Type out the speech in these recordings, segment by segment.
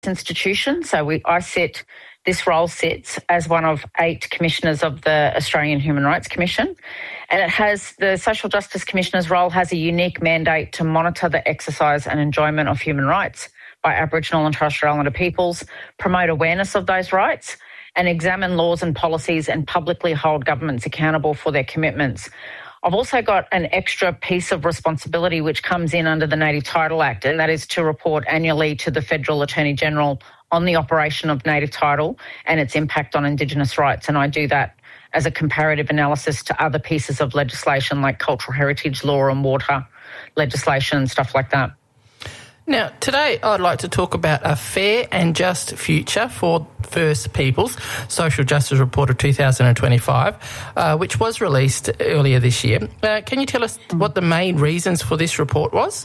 institution. So this role sits as one of 8 commissioners of the Australian Human Rights Commission. And the Social Justice Commissioner's role has a unique mandate to monitor the exercise and enjoyment of human rights by Aboriginal and Torres Strait Islander peoples, promote awareness of those rights, and examine laws and policies and publicly hold governments accountable for their commitments. I've also got an extra piece of responsibility which comes in under the Native Title Act, and that is to report annually to the Federal Attorney General on the operation of native title and its impact on Indigenous rights. And I do that as a comparative analysis to other pieces of legislation like cultural heritage law and water legislation and stuff like that. Now, today I'd like to talk about a fair and just future for First Peoples, Social Justice Report of 2025, which was released earlier this year. Can you tell us what the main reasons for this report was?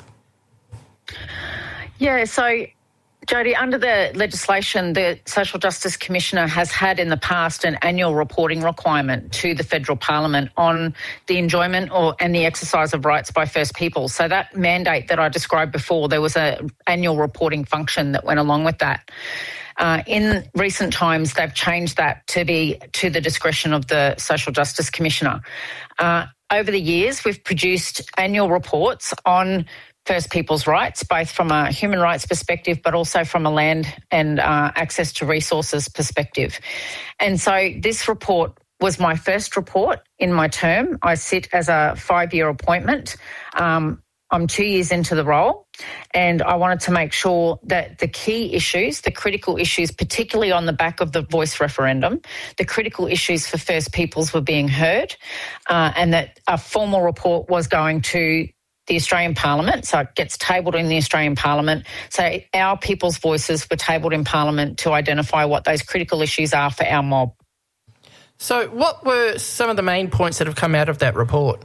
Yeah, so Jody, under the legislation, the Social Justice Commissioner has had in the past an annual reporting requirement to the Federal Parliament on the enjoyment and the exercise of rights by First Peoples. So that mandate that I described before, there was an annual reporting function that went along with that. In recent times, they've changed that to be to the discretion of the Social Justice Commissioner. Over the years, we've produced annual reports on First Peoples' rights, both from a human rights perspective, but also from a land and access to resources perspective. And so this report was my first report in my term. I sit as a 5-year appointment. I'm 2 years into the role, and I wanted to make sure that the key issues, the critical issues, particularly on the back of the Voice referendum, the critical issues for First Peoples were being heard, and that a formal report was going to the Australian Parliament, so it gets tabled in the Australian Parliament. So our people's voices were tabled in Parliament to identify what those critical issues are for our mob. So what were some of the main points that have come out of that report?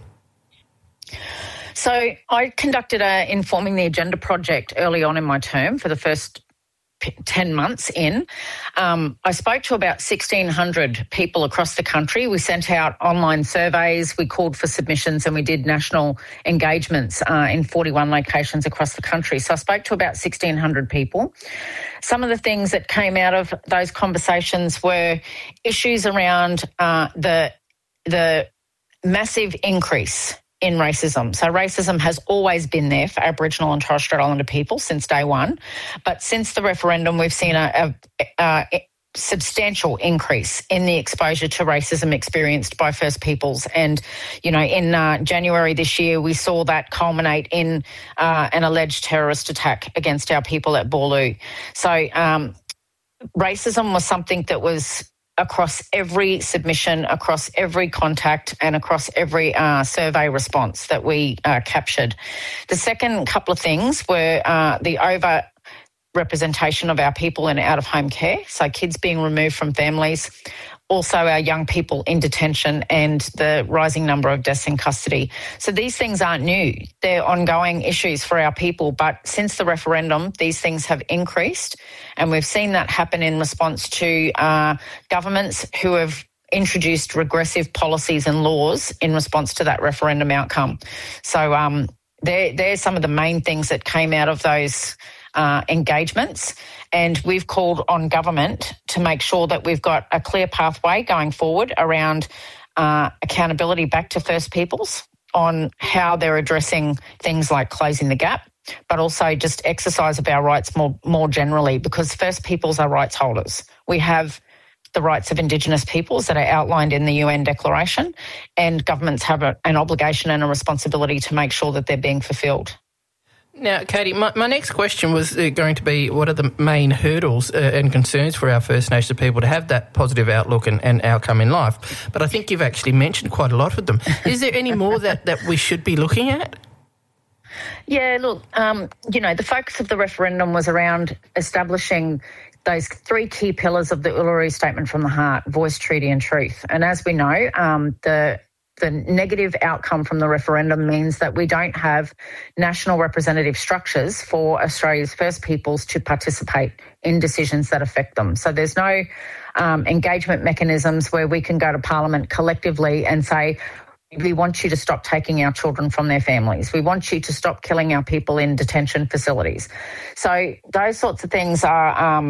So I conducted a Informing the Agenda project early on in my term for the first 10 months in. I spoke to about 1,600 people across the country. We sent out online surveys, we called for submissions, and we did national engagements in 41 locations across the country. So I spoke to about 1,600 people. Some of the things that came out of those conversations were issues around the massive increase in racism. So racism has always been there for Aboriginal and Torres Strait Islander people since day one. But since the referendum, we've seen a substantial increase in the exposure to racism experienced by First Peoples. And, you know, in January this year, we saw that culminate in an alleged terrorist attack against our people at Boorloo. So racism was something that was across every submission, across every contact, and across every survey response that we captured. The second couple of things were the over-representation of our people in out-of-home care, so kids being removed from families, also our young people in detention, and the rising number of deaths in custody. So these things aren't new. They're ongoing issues for our people, but since the referendum, these things have increased, and we've seen that happen in response to governments who have introduced regressive policies and laws in response to that referendum outcome. So they're some of the main things that came out of those engagements, and we've called on government to make sure that we've got a clear pathway going forward around accountability back to First Peoples on how they're addressing things like closing the gap, but also just exercise of our rights more generally, because First Peoples are rights holders. We have the rights of Indigenous peoples that are outlined in the UN Declaration, and governments have an obligation and a responsibility to make sure that they're being fulfilled. Now, Katie, my next question was going to be, what are the main hurdles and concerns for our First Nations people to have that positive outlook and outcome in life? But I think you've actually mentioned quite a lot of them. Is there any more that we should be looking at? Yeah, look, the focus of the referendum was around establishing those 3 key pillars of the Uluru Statement from the Heart: voice, treaty and truth. And as we know, the negative outcome from the referendum means that we don't have national representative structures for Australia's First Peoples to participate in decisions that affect them. So there's no engagement mechanisms where we can go to Parliament collectively and say, We want you to stop taking our children from their families. We want you to stop killing our people in detention facilities. So those sorts of things are